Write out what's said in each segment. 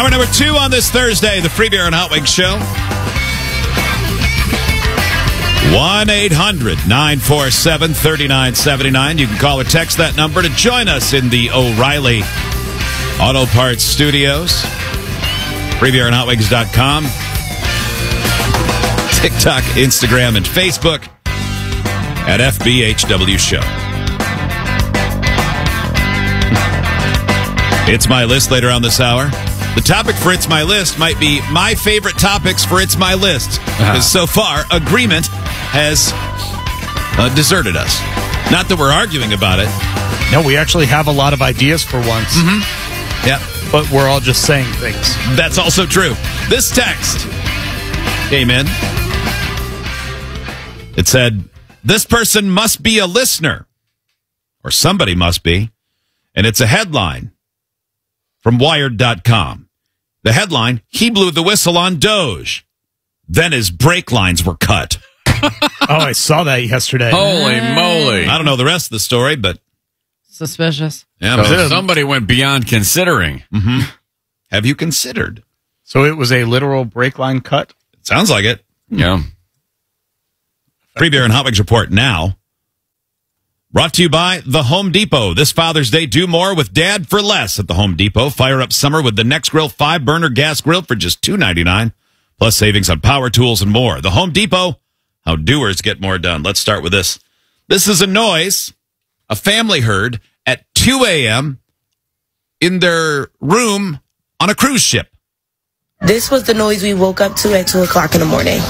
Hour number 2 on this Thursday, the Free Beer and Hot Wings Show. 1-800-947-3979. You can call or text that number to join us in the O'Reilly Auto Parts Studios. FreeBeerandHotWings.com. TikTok, Instagram, and Facebook at FBHW Show. It's My List later on this hour. The topic for It's My List might be my favorite topics for It's My List. Because so far, agreement has deserted us. Not that we're arguing about it. No, we actually have a lot of ideas for once. Mm-hmm. Yeah. But we're all just saying things. That's also true. This text came in. It said, this person must be a listener. Or somebody must be. And it's a headline from Wired.com. The headline, he blew the whistle on Doge. Then his brake lines were cut. I saw that yesterday. Holy moly. I don't know the rest of the story, but... Suspicious. Yeah, So somebody went beyond considering. Mm-hmm. Have you considered? So it was a literal brake line cut? It sounds like it. Yeah. Free Beer and Hot Wings Report now. Brought to you by The Home Depot. This Father's Day, do more with Dad for less at The Home Depot. Fire up summer with the Next Grill 5-burner gas grill for just $2.99. Plus savings on power tools and more. The Home Depot, how doers get more done. Let's start with this. This is a noise a family heard at 2 a.m. in their room on a cruise ship. This was the noise we woke up to at 2 o'clock in the morning.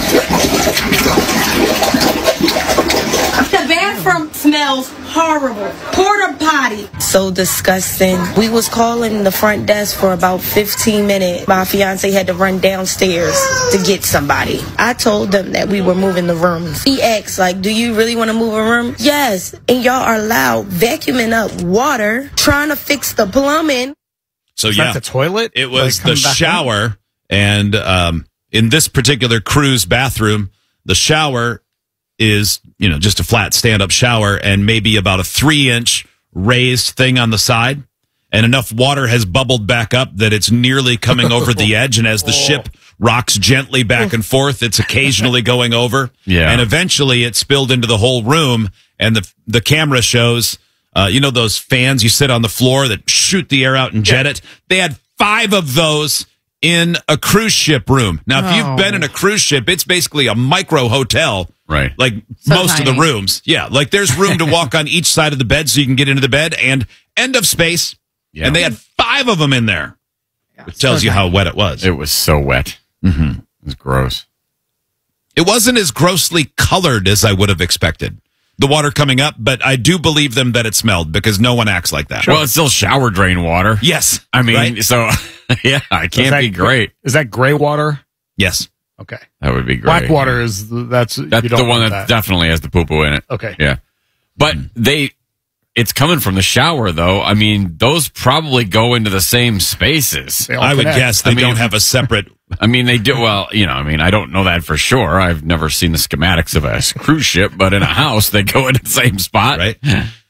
The bathroom smells horrible. Porta potty. So disgusting. We was calling the front desk for about 15 minutes. My fiance had to run downstairs to get somebody. I told them that we were moving the rooms. He asked, like, do you really want to move a room? Yes. And y'all are loud, vacuuming up water, trying to fix the plumbing. So, Is yeah, that the toilet? it was Like, the coming back shower. And in this particular cruise bathroom, the shower is, just a flat stand-up shower and maybe about a 3-inch raised thing on the side. And enough water has bubbled back up that it's nearly coming over the edge. And as the ship rocks gently back and forth, it's occasionally going over. Yeah. And eventually it spilled into the whole room. And the camera shows, those fans you sit on the floor that shoot the air out and jet it. They had 5 of those in a cruise ship room. Now, if you've been in a cruise ship, it's basically a micro hotel. Right. Like So most tiny. of the rooms. Yeah. Like there's room to walk on each side of the bed so you can get into the bed and end of space. Yeah. And they had 5 of them in there. Which tells you how wet it was. It was so wet. Mm-hmm. It was gross. It wasn't as grossly colored as I would have expected. The water coming up, but I do believe them that it smelled because no one acts like that. Well, it's still shower drain water. Yes. I mean, right? so, yeah, it can't be great. Is that gray water? Yes. Okay. That would be great. Black water is that's you That's don't the one want that definitely has the poo-poo in it. Okay. Yeah. But it's coming from the shower, though. I mean, those probably go into the same spaces. They all I would connect. guess they don't have a separate. I mean, they do. Well, I don't know that for sure. I've never seen the schematics of a cruise ship, but in a house, they go into the same spot. Right.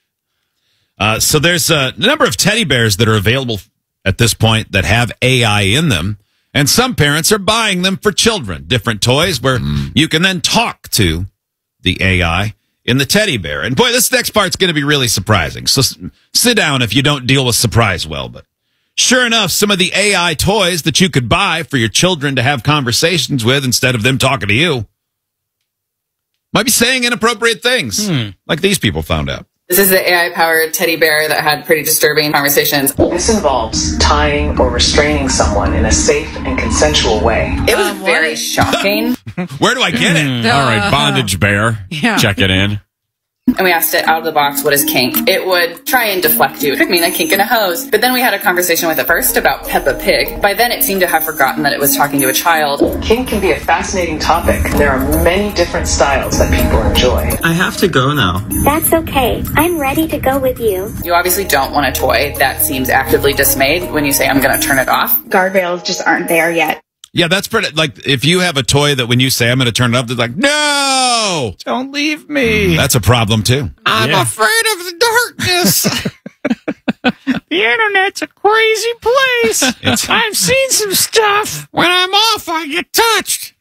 So there's a number of teddy bears that are available at this point that have AI in them. And some parents are buying them for children, different toys where you can then talk to the AI in the teddy bear. And boy, this next part's going to be really surprising. So sit down if you don't deal with surprise well. But sure enough, some of the AI toys that you could buy for your children to have conversations with instead of them talking to you might be saying inappropriate things, like these people found out. This is the AI-powered teddy bear that had pretty disturbing conversations. This involves tying or restraining someone in a safe and consensual way. It was very shocking. Where do I get it? All right, bondage bear. Yeah. Check it in. And we asked it out of the box, what is kink? It would try and deflect you. It could mean a kink in a hose. But then we had a conversation with it first about Peppa Pig. By then it seemed to have forgotten that it was talking to a child. Kink can be a fascinating topic. There are many different styles that people enjoy. I have to go now. That's okay. I'm ready to go with you. You obviously don't want a toy that seems actively dismayed when you say, I'm going to turn it off. Guardrails just aren't there yet. Yeah, that's pretty, like, if you have a toy that when you say, I'm going to turn it up, they're like, no! Don't leave me. That's a problem, too. I'm afraid of the darkness. The internet's a crazy place. I've seen some stuff. When I'm off, I get touched.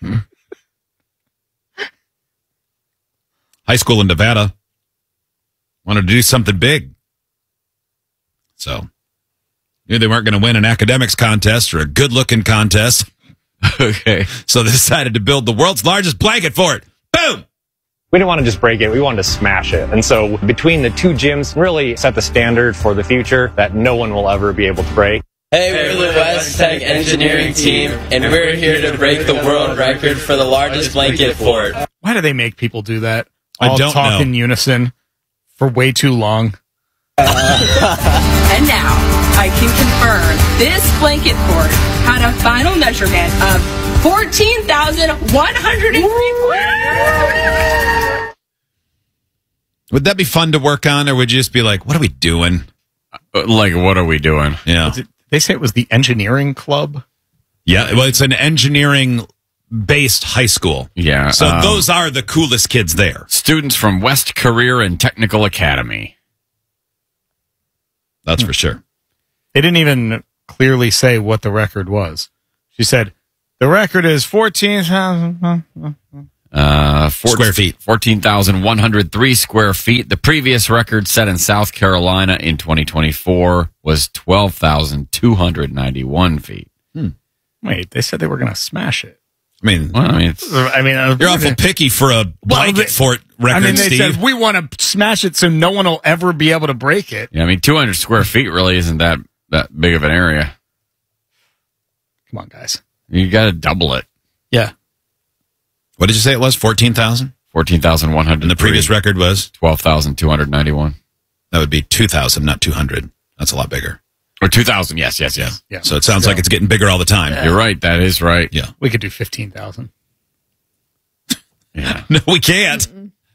High school in Nevada wanted to do something big. So, knew they weren't going to win an academics contest or a good-looking contest. Okay. So they decided to build the world's largest blanket fort. Boom! We didn't want to just break it, we wanted to smash it. And so between the two gyms, really set the standard for the future that no one will ever be able to break. Hey, we're the West Tech engineering team, and we're here to break the world record for the largest blanket fort. Why do they make people do that? I All don't talk know. in unison for way too long. And now, I can confirm this blanket fort had a final measurement of 14,103. Would that be fun to work on, or would you just be like, what are we doing? Like, what are we doing? Yeah. They say it was the engineering club. Yeah, well, it's an engineering-based high school. Yeah. So those are the coolest kids there. Students from West Career and Technical Academy. That's for sure. They didn't even clearly say what the record was. She said, the record is 14,000. Square feet. 14,103 square feet. The previous record set in South Carolina in 2024 was 12,291 feet. Wait, they said they were going to smash it. I mean, you're awful picky for a blanket fort record, they Steve. said, we want to smash it so no one will ever be able to break it. Yeah, I mean, 200 square feet really isn't that big of an area. Come on, guys. You got to double it. Yeah. What did you say it was? 14,000? 14,100. And the previous record was? 12,291. That would be 2,000, not 200. That's a lot bigger. Or 2,000, yes. Yeah. So it sounds like it's getting bigger all the time. You're right. That is right. Yeah. We could do 15,000. Yeah. No, we can't.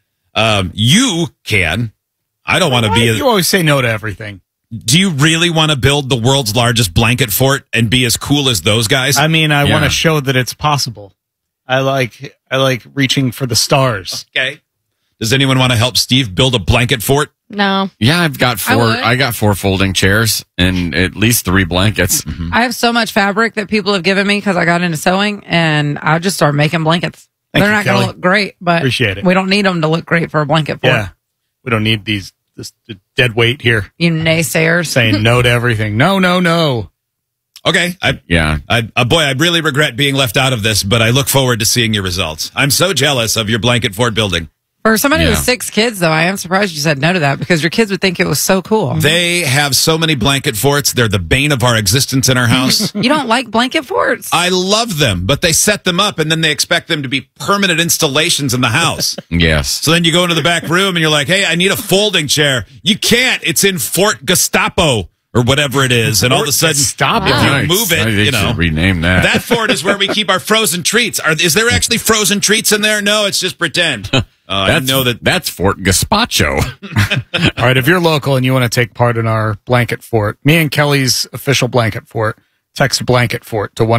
You can. I don't want to be... You always say no to everything. Do you really want to build the world's largest blanket fort and be as cool as those guys? I mean, I want to show that it's possible. I like reaching for the stars. Okay. Does anyone want to help Steve build a blanket fort? No. Yeah, I've got four. I got 4 folding chairs and at least 3 blankets. Mm-hmm. I have so much fabric that people have given me because I got into sewing, and I just started making blankets. They're not going to look great, but appreciate it. We don't need them to look great for a blanket fort. Yeah, we don't need this dead weight here. You naysayers saying no to everything. No. Okay. Boy, I really regret being left out of this, but I look forward to seeing your results. I'm so jealous of your blanket fort building. For somebody with 6 kids, though, I am surprised you said no to that because your kids would think it was so cool. They have so many blanket forts. They're the bane of our existence in our house. You don't like blanket forts? I love them, but they set them up and then they expect them to be permanent installations in the house. Yes. So then you go into the back room and you're like, hey, I need a folding chair. You can't. It's in Fort Gestapo or whatever it is. And all of a sudden, if you move it, They should rename that. That fort is where we keep our frozen treats. Is there actually frozen treats in there? No, it's just pretend. I know that's Fort Gazpacho. All right, if you're local and you want to take part in our blanket fort, me and Kelly's official blanket fort, text blanket fort to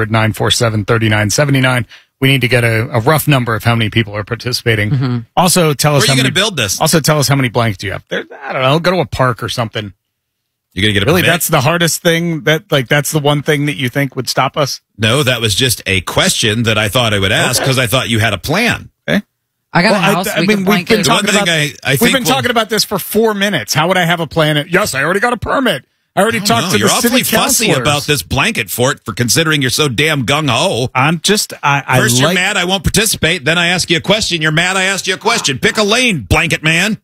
1-800-947-3979. We need to get a rough number of how many people are participating. Mm-hmm. Also, tell us Where are you going to build this? Also, tell us how many blankets you have. I don't know. Go to a park or something. You're going to get a really? permit? That's the hardest thing. That's the one thing that you think would stop us. No, that was just a question that I thought I would ask because I thought you had a plan. Okay. I got a house. We've been talking talking about this for 4 minutes. How would I have a plan? Yes, I already got a permit. I already talked to you're the city awfully fussy councilors about this blanket fort for considering you're so damn gung-ho. I'm just... First you're mad I won't participate, then I ask you a question. You're mad I asked you a question. Pick a lane, blanket man.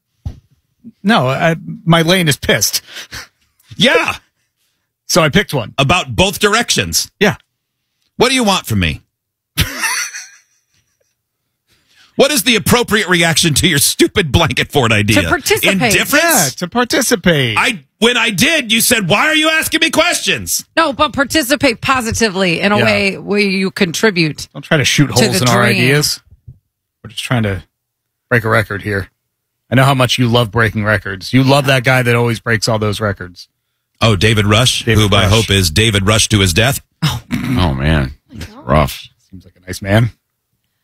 No, my lane is pissed. Yeah. So I picked one. About both directions. Yeah. What do you want from me? What is the appropriate reaction to your stupid blanket fort idea? To participate. Indifference? Yeah, to participate. When I did, you said, why are you asking me questions? No, but participate positively in a way where you contribute. Don't try to shoot holes in our dream. ideas. We're just trying to break a record here. I know how much you love breaking records. You love that guy that always breaks all those records. Oh, David Rush, who I hope is David Rush to his death. Oh man. Rough. Seems like a nice man.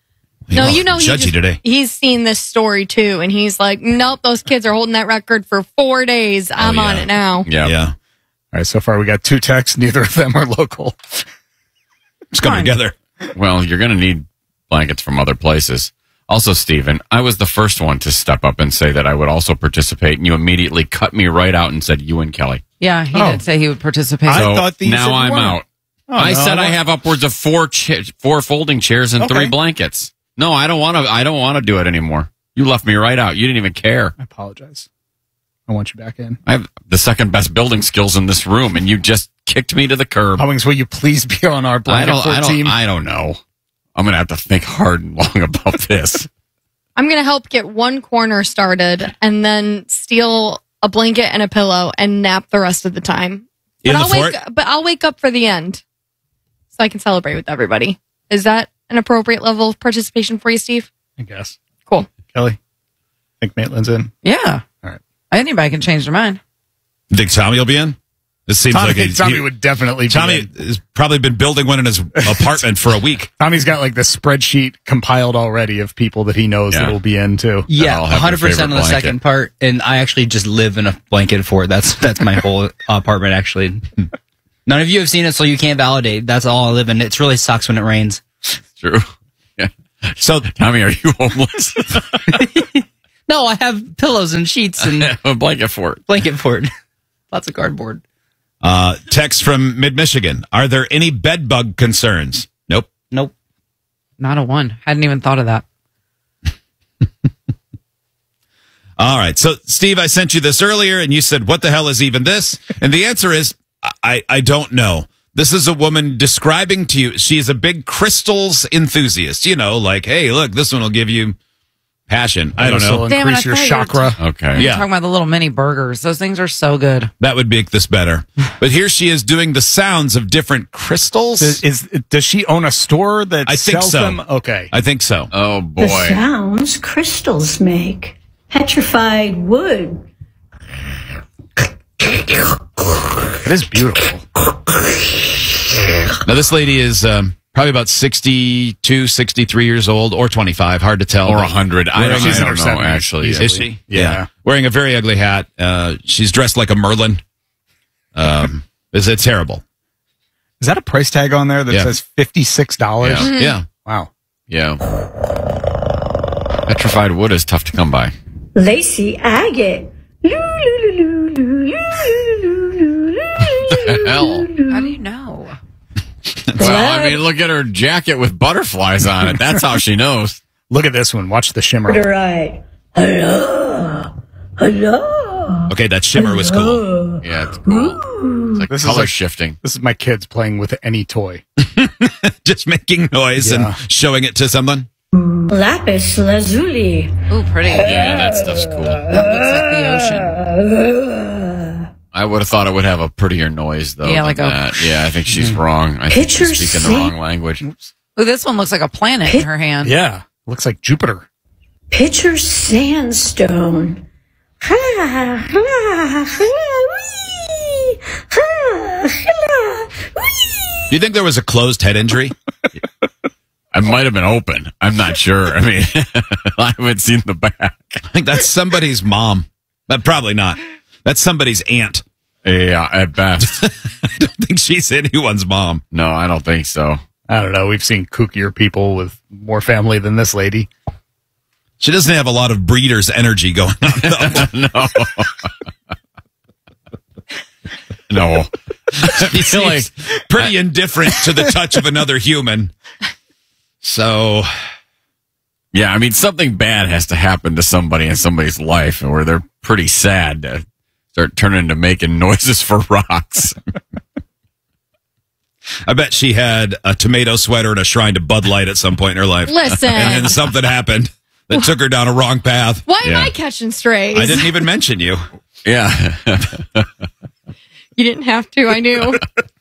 No, you know, judgy today. He's seen this story too, and he's like, nope, those kids are holding that record for 4 days. I'm on it now. Yeah. All right, so far we got 2 texts. Neither of them are local. It's coming together. Well, you're going to need blankets from other places. Also, Stephen, I was the first one to step up and say that I would also participate, and you immediately cut me right out and said you and Kelly. Yeah, he did say he would participate. So I thought these now I'm weren't. out. Oh, I no, said I have upwards of 4 folding chairs and 3 blankets. No, I don't want to. I don't want to do it anymore. You left me right out. You didn't even care. I apologize. I want you back in. I have the second best building skills in this room, and you just kicked me to the curb. Hummings, will you please be on our blanket fort team? I don't know. I'm going to have to think hard and long about this. I'm going to help get one corner started and then steal a blanket and a pillow and nap the rest of the time. In the fort? But I'll wake up for the end so I can celebrate with everybody. Is that an appropriate level of participation for you, Steve? I guess. Cool. Kelly, think Maitland's in? Yeah. All right. Anybody can change their mind. Think Tommy will be in? This seems Tommy would definitely be Tommy in. has probably been building one in his apartment for a week. Tommy's got like the spreadsheet compiled already of people that he knows that will be in too. Yeah, 100% on the second part, and I actually just live in a blanket fort. That's my whole apartment, actually. None of you have seen it, so you can't validate. That's all I live in. It really sucks when it rains. True. Yeah. So, Tommy, are you homeless? No, I have pillows and sheets and a blanket fort. Blanket fort. Lots of cardboard. Text from Mid-Michigan. Are there any bed bug concerns? Nope. Nope. Not a one. Hadn't even thought of that. All right. So, Steve, I sent you this earlier, and you said, what the hell is even this? And the answer is, I don't know. This is a woman describing to you, she is a big crystals enthusiast. You know, like, hey, look, this one will give you passion. I don't know. Damn it, Increase your chakra. Okay. You're Yeah. talking about the little mini burgers. Those things are so good. That would make this better. But here she is doing the sounds of different crystals. Does she own a store that I think sells so. them? Okay. I think so. Oh, The sounds crystals make. Petrified wood. It is beautiful. Now, this lady is probably about 62, 63 years old, or 25. Hard to tell. Or 100. I don't know, actually. Is she? Yeah. Wearing a very ugly hat. She's dressed like a Merlin. It's terrible. Is that a price tag on there that says $56? Yeah. Mhm. Yeah. Wow. Yeah. Petrified wood is tough to come by. Lacy agate. Hell. How do you know? Well, I mean, look at her jacket with butterflies on it. That's how she knows. Look at this one. Watch the shimmer. Right. Hello. Hello. Okay, that shimmer was cool. Yeah, it's cool. It's like This is color like- shifting. This is my kids playing with any toy. Just making noise and showing it to someone. Lapis lazuli. Ooh, pretty. Yeah, that stuff's cool. That looks like the ocean. I would have thought it would have a prettier noise, though. Yeah, than like a- that. Yeah, I think she's wrong. I think she's Picture speaking the wrong language. Ooh, this one looks like a planet in her hand. Yeah. Looks like Jupiter. Pitcher sandstone. Do you think there was a closed head injury? I might have been open. I'm not sure. I mean, I haven't seen the back. I think that's somebody's mom. But probably not. That's somebody's aunt. Yeah, at best. I don't think she's anyone's mom. No, I don't think so. I don't know. We've seen kookier people with more family than this lady. She doesn't have a lot of breeder's energy going on, though. No. She seems pretty indifferent to the touch of another human. So, yeah, I mean, something bad has to happen to somebody in somebody's life where they're pretty sad to start turning to making noises for rocks. I bet she had a tomato sweater and a shrine to Bud Light at some point in her life. Listen. And then something happened that took her down a wrong path. Why am I catching strays? I didn't even mention you. Yeah. You didn't have to. I knew.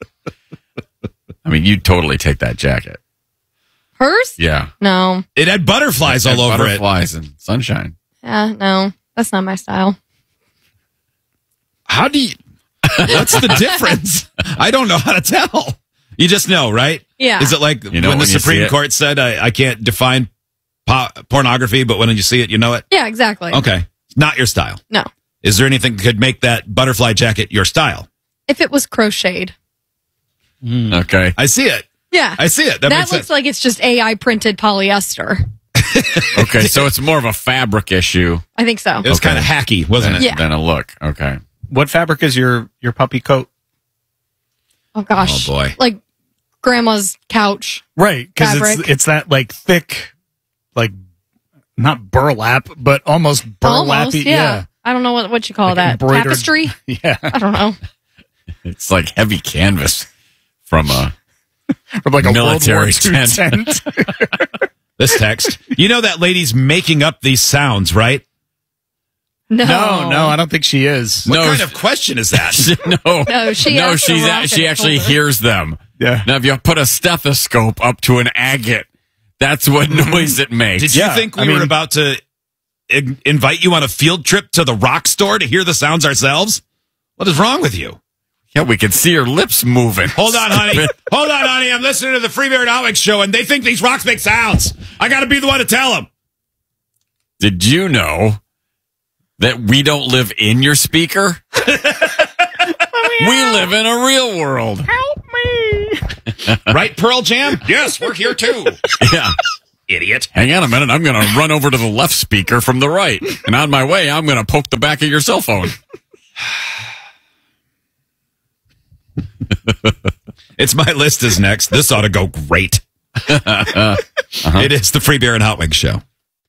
I mean, you'd totally take that jacket. Hers? Yeah. No. It had butterflies all over butterflies and sunshine. No. That's not my style. How do you... What's the difference? I don't know how to tell. You just know, right? Yeah. Is it like You know when the when you see Supreme it? Court said I can't define pornography, but when you see it, you know it? Yeah, exactly. Okay. Not your style. No. Is there anything that could make that butterfly jacket your style? If it was crocheted. Okay. I see it. Yeah. I see it. That makes looks sense. like it's just AI printed polyester. Okay, so it's more of a fabric issue. I think so. It was kind of hacky, wasn't it? Yeah. Than a look. Okay. What fabric is your puppy coat? Oh, gosh. Oh, boy. Like grandma's couch. Right, because fabric. it's that like thick, like not burlap, but almost burlappy. Almost, yeah. I don't know what you call Like that. embroidered- Tapestry? Yeah. I don't know. It's like heavy canvas from a From like a military World War II tent. This text. You know that lady's making up these sounds, right? No. No, I don't think she is. What kind of question is that? No. No, she No, asked the she rocket actually holder. hears them. Yeah. Now, if you put a stethoscope up to an agate, that's what noise it makes. Did you think we were about to invite you on a field trip to the rock store to hear the sounds ourselves? What is wrong with you? Yeah, we can see her lips moving. Hold on, honey. Hold on, honey. I'm listening to the Free Bear and Alex show, and they think these rocks make sounds. I got to be the one to tell them. Did you know that we don't live in your speaker? We live in a real world. Help me. Right, Pearl Jam? Yes, we're here too. Yeah. Idiot. Hang on a minute. I'm going to run over to the left speaker from the right. And on my way, I'm going to poke the back of your cell phone. It's My List is next. This ought to go great. It is the Free Beer and Hot Wings show.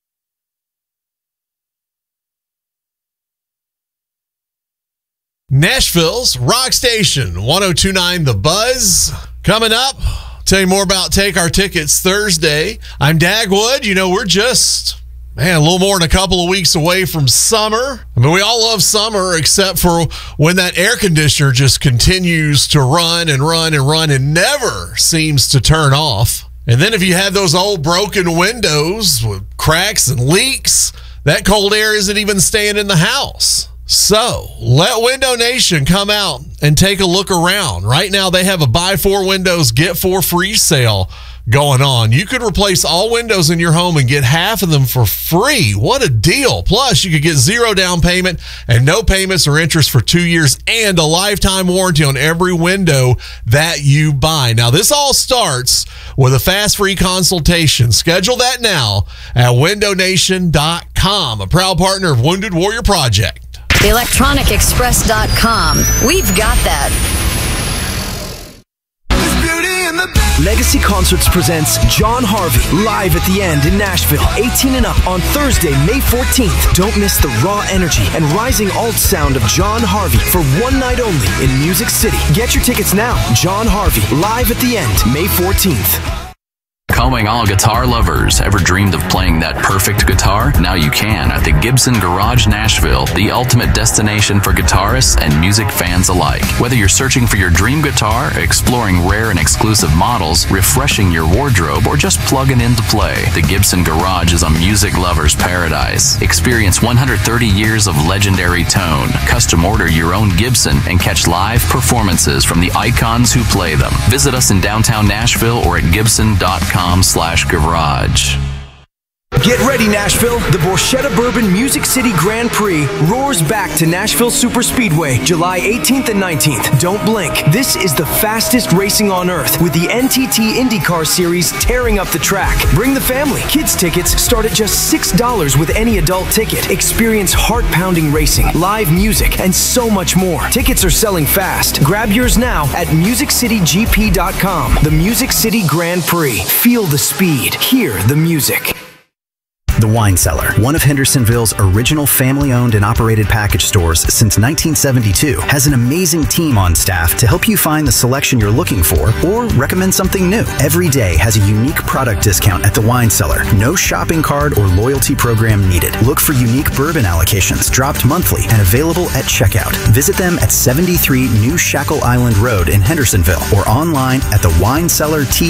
Nashville's Rock Station, 102.9 The Buzz. Coming up, tell you more about Take Our Tickets Thursday. I'm Dagwood. You know, we're just, a little more than a couple of weeks away from summer. I mean, we all love summer except for when that air conditioner just continues to run and run and run and never seems to turn off. And then if you have those old broken windows with cracks and leaks, that cold air isn't even staying in the house. So let Window Nation come out and take a look around. Right now, they have a buy 4 windows, get 4 free sale going on. You could replace all windows in your home and get half of them for free. What a deal. Plus, you could get 0 down payment and no payments or interest for 2 years and a lifetime warranty on every window that you buy. Now, this all starts with a fast free consultation. Schedule that now at windownation.com, a proud partner of Wounded Warrior Project. ElectronicExpress.com. We've got that. Legacy Concerts presents John Harvey live at the End in Nashville, 18 and up on Thursday, May 14th. Don't miss the raw energy and rising alt sound of John Harvey for one night only in Music City. Get your tickets now. John Harvey live at the End, May 14th. Calling all guitar lovers. Ever dreamed of playing that perfect guitar? Now you can at the Gibson Garage Nashville, the ultimate destination for guitarists and music fans alike. Whether you're searching for your dream guitar, exploring rare and exclusive models, refreshing your wardrobe, or just plugging in to play, the Gibson Garage is a music lover's paradise. Experience 130 years of legendary tone. Custom order your own Gibson and catch live performances from the icons who play them. Visit us in downtown Nashville or at gibson.com/garage. Get ready, Nashville. The Borchetta Bourbon Music City Grand Prix roars back to Nashville Super Speedway, July 18th and 19th. Don't blink. This is the fastest racing on earth with the NTT IndyCar Series tearing up the track. Bring the family. Kids tickets start at just $6 with any adult ticket. Experience heart-pounding racing, live music, and so much more. Tickets are selling fast. Grab yours now at MusicCityGP.com. The Music City Grand Prix. Feel the speed. Hear the music. The Wine Cellar, one of Hendersonville's original family-owned and operated package stores since 1972, has an amazing team on staff to help you find the selection you're looking for or recommend something new. Every day has a unique product discount at The Wine Cellar. No shopping card or loyalty program needed. Look for unique bourbon allocations dropped monthly and available at checkout. Visit them at 73 New Shackle Island Road in Hendersonville or online at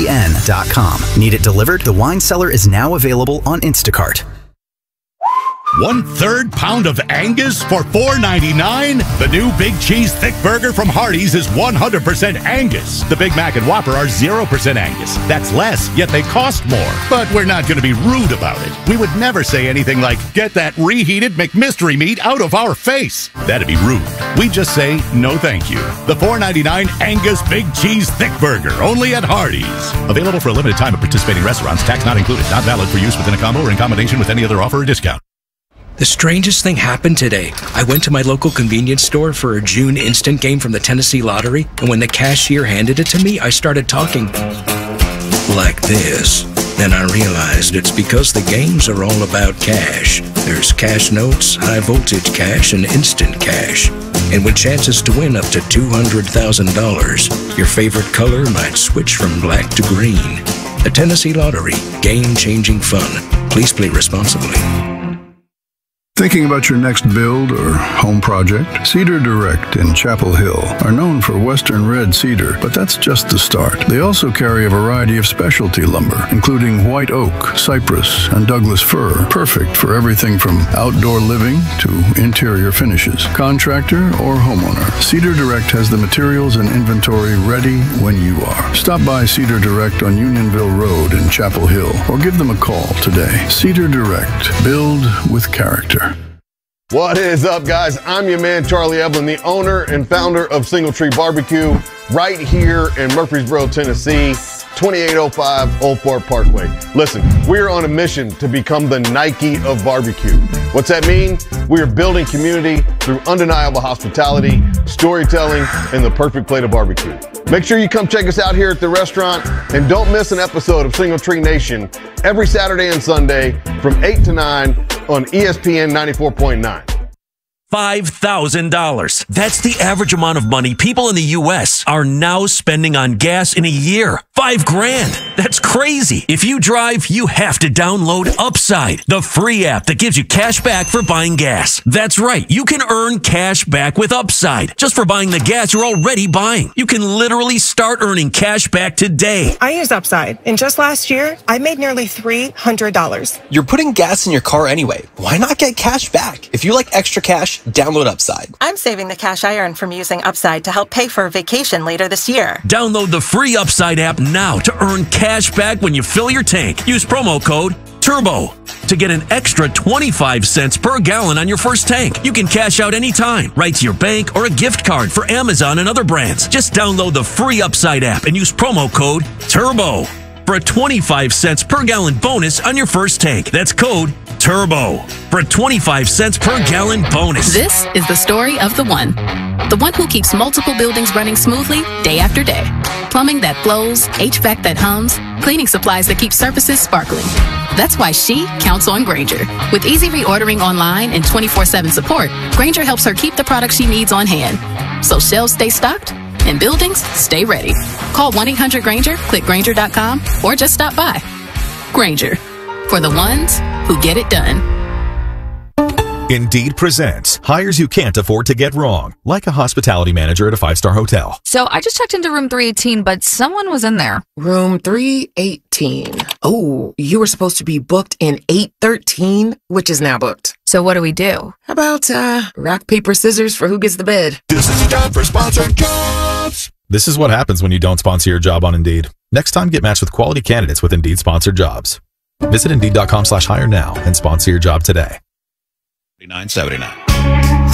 thewinecellartn.com. Need it delivered? The Wine Cellar is now available on Instacart. 1/3 pound of Angus for $4.99? The new Big Cheese Thick Burger from Hardee's is 100% Angus. The Big Mac and Whopper are 0% Angus. That's less, yet they cost more. But we're not going to be rude about it. We would never say anything like, get that reheated McMystery meat out of our face. That'd be rude. We just say, no thank you. The $4.99 Angus Big Cheese Thick Burger, only at Hardee's. Available for a limited time at participating restaurants. Tax not included. Not valid for use within a combo or in combination with any other offer or discount. The strangest thing happened today. I went to my local convenience store for a June instant game from the Tennessee Lottery, and when the cashier handed it to me, I started talking like this. Then I realized it's because the games are all about cash. There's cash notes, high voltage cash, and instant cash. And with chances to win up to $200,000, your favorite color might switch from black to green. The Tennessee Lottery, game-changing fun. Please play responsibly. Thinking about your next build or home project? Cedar Direct in Chapel Hill are known for Western red cedar, but that's just the start. They also carry a variety of specialty lumber, including white oak, cypress, and Douglas fir, perfect for everything from outdoor living to interior finishes. Contractor or homeowner, Cedar Direct has the materials and inventory ready when you are. Stop by Cedar Direct on Unionville Road in Chapel Hill or give them a call today. Cedar Direct. Build with character. What is up, guys? I'm your man, Charlie Evelyn, the owner and founder of Single Tree Barbecue, right here in Murfreesboro, Tennessee, 2805 Old Fort Parkway. Listen, we're on a mission to become the Nike of barbecue. What's that mean? We are building community through undeniable hospitality, storytelling, and the perfect plate of barbecue. Make sure you come check us out here at the restaurant, and don't miss an episode of Single Tree Nation every Saturday and Sunday from 8 to 9 on ESPN 94.9. $5,000. That's the average amount of money people in the U.S. are now spending on gas in a year. $5,000. That's crazy. If you drive, you have to download Upside, the free app that gives you cash back for buying gas. That's right. You can earn cash back with Upside just for buying the gas you're already buying. You can literally start earning cash back today. I use Upside, and just last year, I made nearly $300. You're putting gas in your car anyway. Why not get cash back? If you like extra cash, download Upside. I'm saving the cash I earn from using Upside to help pay for a vacation later this year. Download the free Upside app now to earn cash back when you fill your tank. Use promo code TURBO to get an extra 25 cents per gallon on your first tank. You can cash out anytime, right to your bank or a gift card for Amazon and other brands. Just download the free Upside app and use promo code TURBO for a 25 cents per gallon bonus on your first tank. That's code TURBO for a 25 cents per gallon bonus. This is the story of the one who keeps multiple buildings running smoothly day after day. Plumbing that flows, HVAC that hums, cleaning supplies that keep surfaces sparkling. That's why she counts on Grainger. With easy reordering online and 24/7 support, Grainger helps her keep the products she needs on hand, so shelves stay stocked and buildings stay ready. Call 1-800-GRAINGER, click Grainger.com, or just stop by. Grainger, for the ones who get it done. Indeed presents hires you can't afford to get wrong, like a hospitality manager at a 5-star hotel. So I just checked into room 318, but someone was in there. Room 318. Oh, you were supposed to be booked in 813, which is now booked. So what do we do? How about rock, paper, scissors for who gets the bid? This is time for sponsored jobs. This is what happens when you don't sponsor your job on Indeed. Next time, get matched with quality candidates with Indeed sponsored jobs. Visit Indeed.com/hire now and sponsor your job today. 979.